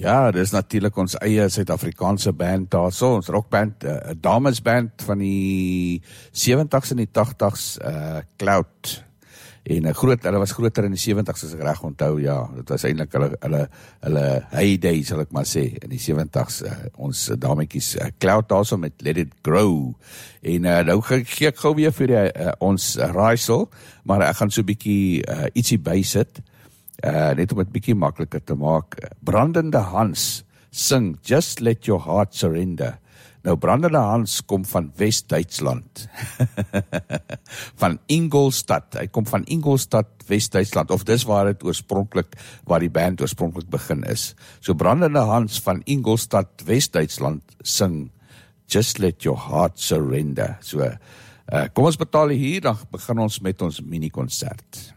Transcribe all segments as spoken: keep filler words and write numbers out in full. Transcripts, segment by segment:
Ja, dis natuurlik ons eie Suid-Afrikaanse band daar so, ons rockband, 'n uh, damesband van die sewentig's en die tagtig's, uh, Cloud. En uh, groot, hulle was groter in die sewentig's as ek reg onthou, ja, dit was eintlik hulle, hulle, hulle heyday, sal ek maar sê, in die sewentig's, uh, ons dametjies, uh, Cloud daar so met Let It Grow. En uh, nou gee ek gou weer vir die, uh, ons uh, raaisel, maar ek gaan so 'n bietjie uh, ietsie bysit. Uh, net om het bietjie makliker te maak. Brandende Hans sing Just Let Your Heart Surrender. Nou, Brandende Hans kom van West-Duitsland. van Ingolstadt. Hy kom van Ingolstadt, West-Duitsland, of dis waar het oorspronklik, waar die band oorspronklik begin is. So Brandende Hans van Ingolstadt, West-Duitsland sing Just Let Your Heart Surrender. So, uh, kom ons betaal hier, dan begin ons met ons mini-concert.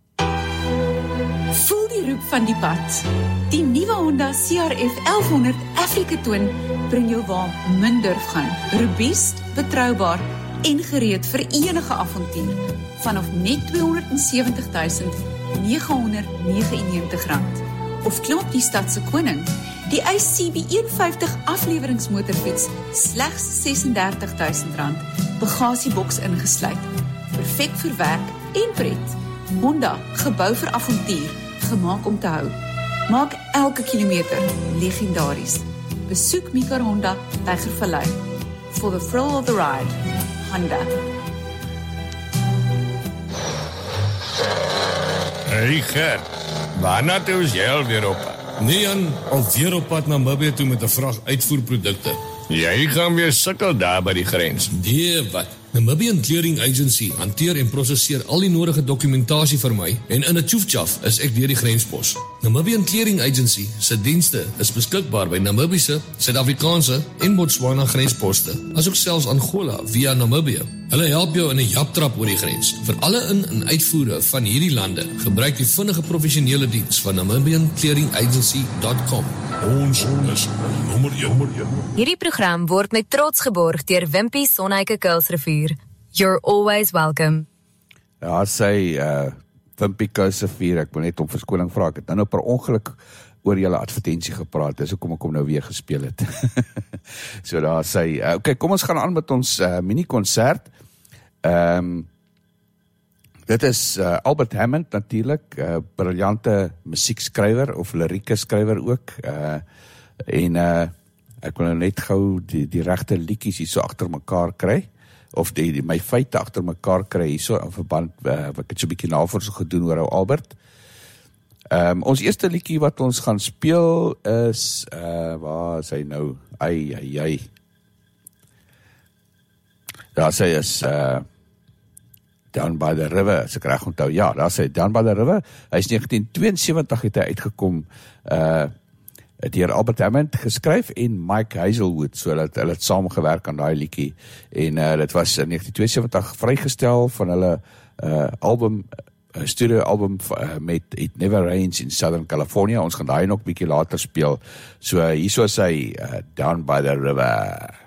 Voel die roep van die pad. Die nuwe Honda C R F elf honderd Africa Twin bring jou waar min durf gaan. Robuust, betroubaar en gereed vir enige avontuur. Vanaf net tweehonderdsewentig duisend negenhonderdnegenennegentig rand. Of klim op die stadse koning. Die I C B een vyftig afleweringsmotorfiets slegs sesendertig duisend rand. Bagasieboks ingesluit. Perfek vir werk en pret. Honda, gebou vir avontuur, gemaak om te hou. Maak elke kilometer legendaries. Besoek Mikar Honda, Tygervallei. For the thrill of the ride, Honda. Hey Gert, waarna toe is jy alweer op? Nee Jan, alweer op pad na Namibië toe met 'n vrag uitvoerprodukte. Jy gaan weer sukkel daar by die grens. Nee, wat? Namibian Clearing Agency hanteer en prosesseer al die nodige dokumentasie vir my en in 'n tjoefjaf is ek deur die grenspos. Namibian Clearing Agency se dienste is beskikbaar by Namibiese, Suid-Afrikaanse en Botswana grensposte, asook selfs Angola via Namibië. Hulle help jou in 'n japtrap oor die grens. Vir alle in- en uitvoere van hierdie lande, gebruik die vinnige professionele diens van namibian clearing agency dot com. Ons is nommer een. Hierdie program word met trots geborg deur Wimpy Sonheike Kuilsrivier. You're always welcome. Ja, sy uh, Wimpy Kuilsrivier, ek wil net om verskoning vra, ek het nou per ongeluk oor julle advertensie gepraat, dis hoekom ek hom nou weer gespeel het. so daar sy, uh, ok, kom ons gaan aan met ons uh, mini-concert. Um, dit is uh, Albert Hammond natuurlijk, uh, briljante musiekskrywer, of lirieke skrywer ook, uh, en uh, ek wil nou net gou die, die regte liedjies hier so agter mekaar kry, of die, die, my feite agter mekaar kry, hier so in verband, uh, ek het so 'n bietjie navorsing gedoen oor ou Albert. Um, ons eerste liedjie wat ons gaan speel is, uh, waar is hy nou? Ai, ai, ai. Daar sy is, uh, Down by the River, as ek reg onthou, ja, daar sy, Down by the River, hy is negentien tweeënsewentig het hy uitgekom, uh, deur Albert Hammond geskryf en Mike Hazelwood, so dat hulle het saamgewerk aan daai liedjie, en uh, dit was in negentien tweeënsewentig vrygestel van hulle uh, album, uh, studio album uh, met It Never Rains in Southern California. Ons gaan daai nog bietjie later speel, so uh, hier so is hy, uh, Down by the River.